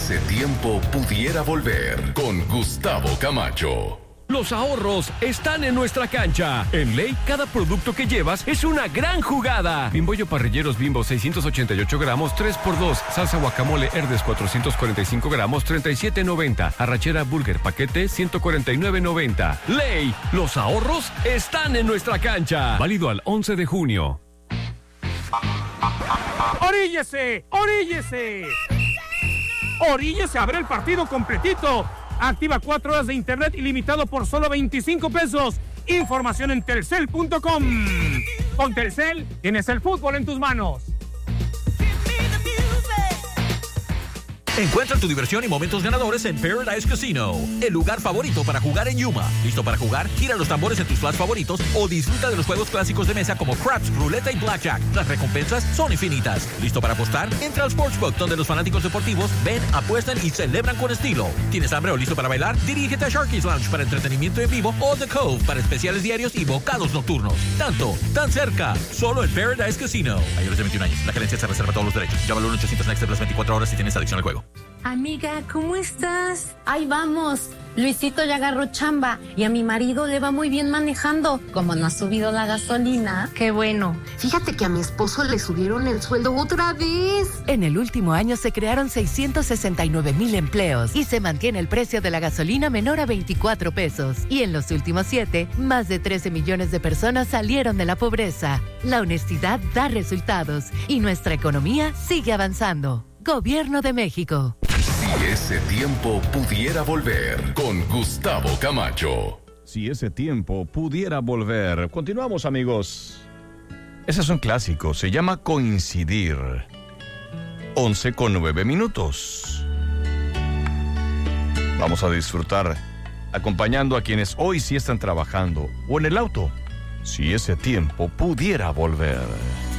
ese tiempo pudiera volver, con Gustavo Camacho. Los ahorros están en nuestra cancha. En Ley, cada producto que llevas es una gran jugada. Bimbollo parrilleros Bimbo 688 gramos, 3x2. Salsa guacamole Herdes 445 gramos, 37.90. Arrachera Burger paquete, 149.90. Ley, los ahorros están en nuestra cancha. Válido al 11 de junio. ¡Oríllese! ¡Oríllese! ¡Oríllese a ver el partido completito! Activa 4 horas de internet ilimitado por solo 25 pesos. Información en telcel.com. Con Telcel tienes el fútbol en tus manos. Encuentra tu diversión y momentos ganadores en Paradise Casino, el lugar favorito para jugar en Yuma. ¿Listo para jugar? Gira los tambores en tus slots favoritos o disfruta de los juegos clásicos de mesa como Craps, Ruleta y Blackjack. Las recompensas son infinitas. ¿Listo para apostar? Entra al Sportsbook, donde los fanáticos deportivos ven, apuestan y celebran con estilo. ¿Tienes hambre o listo para bailar? Dirígete a Sharky's Lounge para entretenimiento en vivo o The Cove para especiales diarios y bocados nocturnos. Tan cerca, solo en Paradise Casino. Mayores de 21 años. La gerencia se reserva todos los derechos. Llámalo al 800 Next Plus 24 horas si tienes adicción al juego. Amiga, ¿cómo estás? Ahí vamos. Luisito ya agarró chamba y a mi marido le va muy bien manejando. Como no ha subido la gasolina. Qué bueno. Fíjate que a mi esposo le subieron el sueldo otra vez. En el último año se crearon 669,000 empleos y se mantiene el precio de la gasolina menor a 24 pesos. Y en los últimos 7, más de 13 millones de personas salieron de la pobreza. La honestidad da resultados y nuestra economía sigue avanzando. Gobierno de México. Si ese tiempo pudiera volver, con Gustavo Camacho. Si ese tiempo pudiera volver. Continuamos, amigos. Ese es un clásico, se llama Coincidir. 11:09. Vamos a disfrutar acompañando a quienes hoy sí están trabajando o en el auto. Si ese tiempo pudiera volver.